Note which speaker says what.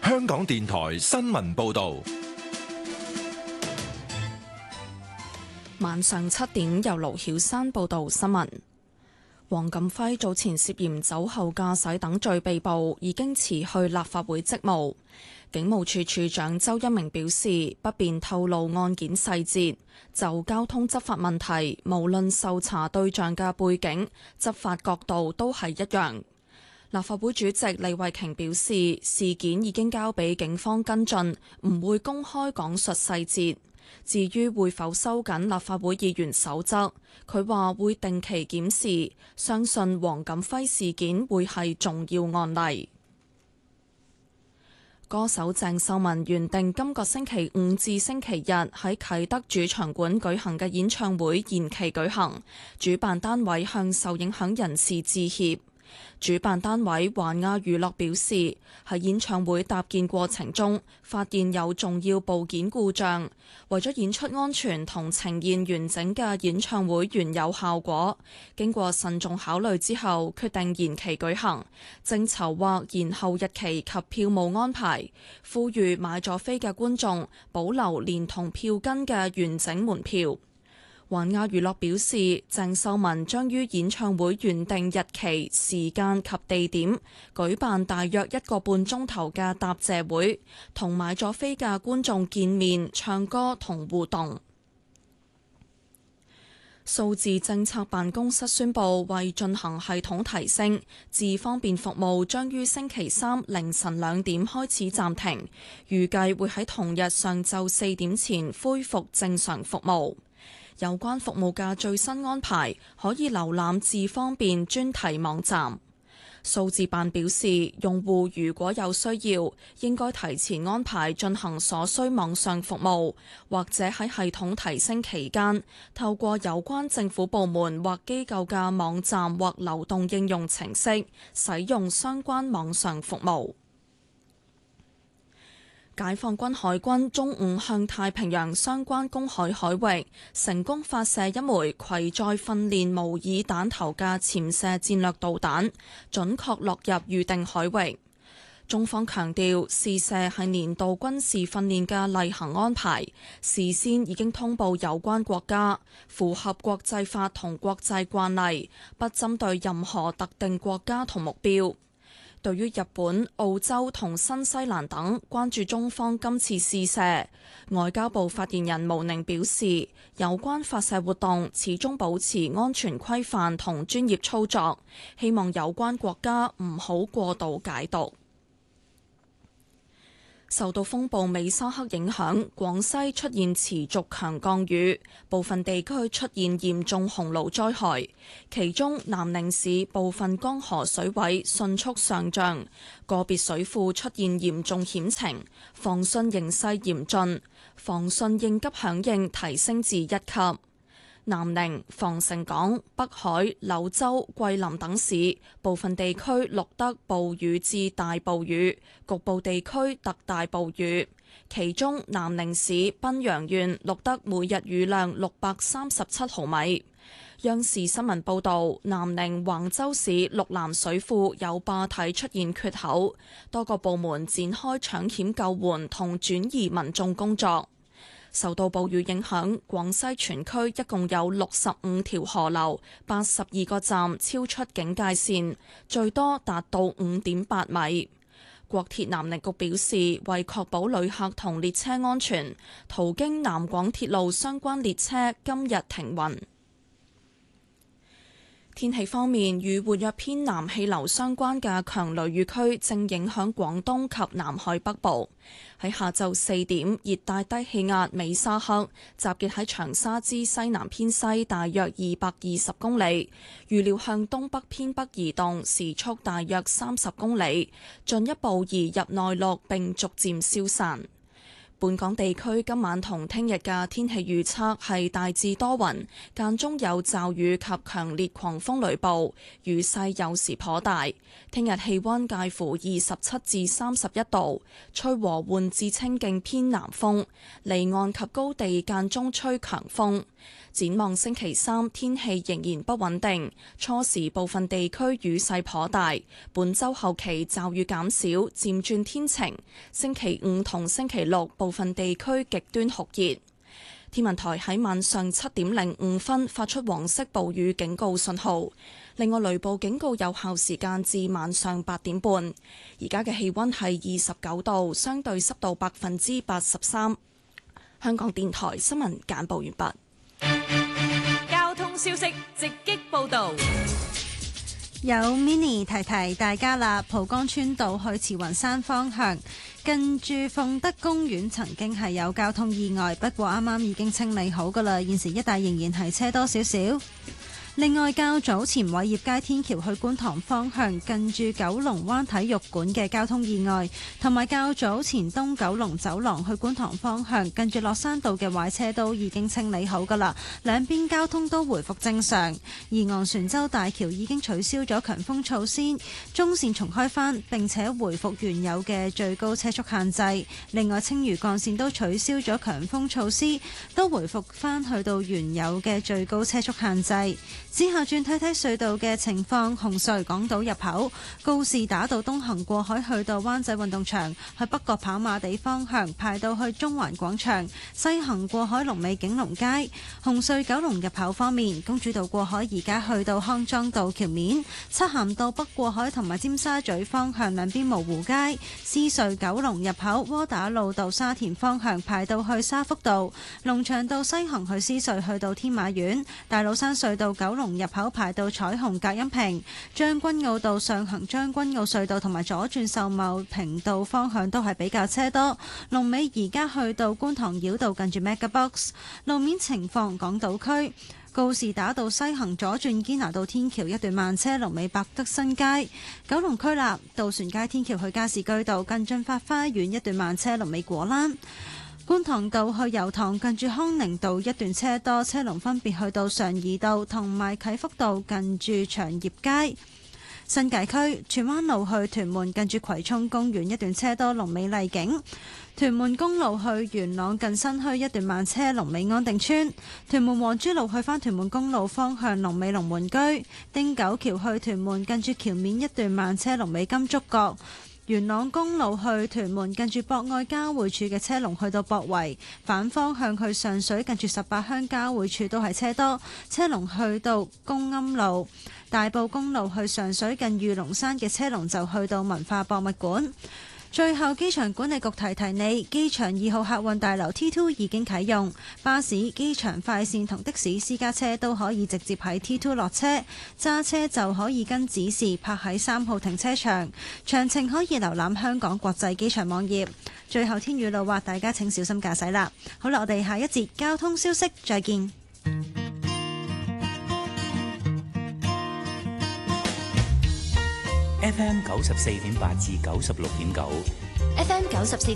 Speaker 1: 香港電台新聞報道。
Speaker 2: 晚上7點，由盧曉珊報道新聞。黃錦輝早前涉嫌酒後駕駛等罪被捕，已經辭去立法會職務。警務處處長周一鳴表示，不便透露案件細節。就交通執法問題，無論受查對象嘅背景、執法角度都係一樣。立法會主席李慧瓊表示，事件已經交俾警方跟進，唔會公開講述細節。至於會否收緊立法會議員守則，佢話會定期檢視，相信黃錦輝事件會係重要案例。歌手鄭秀文原定今個星期五至星期日喺啟德主場館舉行嘅演唱會延期舉行，主辦單位向受影響人士致歉。主辦單位環亞娛樂表示，喺演唱會搭建過程中發現有重要部件故障，為咗演出安全同呈現完整嘅演唱會原有效果，經過慎重考慮之後，決定延期舉行，正籌劃延後日期及票務安排，呼籲買咗飛嘅觀眾保留連同票根嘅完整門票。環亞娛樂表示，鄭秀文將於演唱會原定日期、時間及地點舉辦大約1個半鐘頭嘅答謝會，同買咗飛嘅觀眾見面、唱歌同互動。數字政策辦公室宣布，為進行系統提升，智方便服務將於星期三凌晨2點開始暫停，預計會喺同日上晝4點前恢復正常服務。有關服務嘅最新安排可以瀏覽智方便專題網站。數字辦表示，用戶如果有需要，應該提前安排進行所需網上服務，或者喺系統提升期間，透過有關政府部門或機構嘅網站或流動應用程式，使用相關網上服務。解放軍海軍中午向太平洋相關公海海域成功發射一枚攜載訓練模擬彈頭嘅潛射戰略導彈，準確落入預定海域。中方強調，試射係年度軍事訓練嘅例行安排，事先已經通報有關國家，符合國際法同國際慣例，不針對任何特定國家同目標。對於日本、澳洲同新西蘭等關注中方今次試射，外交部發言人毛寧表示，有關發射活動始終保持安全規範同專業操作，希望有關國家唔好過度解讀。受到風暴美沙克影響，廣西出現持續強降雨，部分地區出現嚴重洪澇災害。其中南寧市部分江河水位迅速上漲，個別水庫出現嚴重險情，防汛形勢嚴峻，防汛應急響應提升至1級。南寧、防城港、北海、柳州、桂林等市部分地區錄得暴雨至大暴雨，局部地區特大暴雨。其中南寧市賓陽縣錄得每日雨量637毫米。央視新聞報導，南寧橫州市綠南水庫有壩體出現缺口，多個部門展開搶險救援同轉移民眾工作。受到暴雨影響，廣西全區一共有65條河流、82個站超出警戒線，最多達到5.8米。國鐵南寧局表示，為確保旅客同列車安全，途經南廣鐵路相關列車今日停運。天氣方面，與活躍偏南氣流相關嘅強雷雨區正影響廣東及南海北部。喺下晝4點，熱帶低氣壓美沙克集結喺長沙之西南偏西大約220公里，預料向東北偏北移動，時速大約30公里，進一步移入內陸並逐漸消散。 本港地區今晚同聽日嘅天氣預測係大致多雲，間中有驟雨及強烈狂風雷暴，雨勢有時頗大。聽日氣溫介乎27至31度，吹和緩至清勁偏南風，離岸及高地間中吹強風。展望星期三，天氣仍然不穩定，初時部分地區雨勢頗大。本週後期驟雨減少，漸轉天晴。星期五同星期六部分地區極端酷熱。天文台喺晚上7點05分發出黃色暴雨警告信號。另外，雷暴警告有效時間至晚上8點半。而家嘅氣溫係29度，相對濕度83%。香港電台新聞簡報完畢。
Speaker 3: 交通消息直擊報道，
Speaker 4: 有 Mini 提提大家啦。蒲崗村道去慈雲山方向，近住鳳德公園曾經係有交通意外，不過啱啱已經清理好噶啦。現時一帶仍然係車多少少。另外，較早前偉業街天橋去觀塘方向，近住九龍灣體育館嘅交通意外，同埋較早前東九龍走廊去觀塘方向，近住落山道嘅壞車都已經清理好噶啦，兩邊交通都回復正常。而昂船洲大橋已經取消咗強風措施，中線重開返，並且回復原有嘅最高車速限制。另外，青嶼幹線都取消咗強風措施，都回復返去到原有嘅最高車速限制。之後轉睇睇隧道嘅情況，紅隧港島入口告士打道東行過海去到灣仔運動場，去北角跑馬地方向排到去中環廣場；西行過海龍尾景隆街。紅隧九龍入口方面，公主道過海而家去到康莊道橋面，漆咸道北過海同埋尖沙咀方向兩邊蕪湖街。獅隧九龍入口窩打老道沙田方向排到去沙福道，龍翔道西行去獅隧去到天馬苑，大老山隧道九龍入口排到彩虹隔音屏，將軍澳道上行將軍澳隧道同埋左轉秀茂坪道方向都係比較車多。龍尾而家去到觀塘繞道近住 MegaBox。路面情況，港島區告士打道西行左轉堅拿道天橋一段慢車，龍尾百德新街。九龍區立渡船街天橋去加士居道近駿發花園一段慢車，龍尾果欄。觀塘道去油塘近住康寧道一段車多，車龍分別去到常怡道同埋啟福道近住長業街。新界區荃灣路去屯門近住葵涌公園一段車多，龍尾麗景。屯門公路去元朗近新墟一段慢車，龍尾安定村。屯門黃珠路去返屯門公路方向，龍尾龍門居。汀九橋去屯門近住橋面一段慢車，龍尾金竹角。元朗公路去屯門近住博愛交匯處嘅車龍去到博圍，反方向去上水近住18鄉交匯處都係車多，車龍去到公庵路。大埔公路去上水近御龍山嘅車龍就去到文化博物館。最後，機場管理局提提你，機場2號客運大樓 T2 已經啟用，巴士、機場快線同的士私家車都可以直接喺 T2 落車，揸車就可以跟指示泊喺3號停車場。詳情可以瀏覽香港國際機場網頁。最後，天雨路滑，大家請小心駕駛啦。好啦，我哋下一節交通消息再見。
Speaker 5: FM 94.8至96.9
Speaker 6: ，FM 94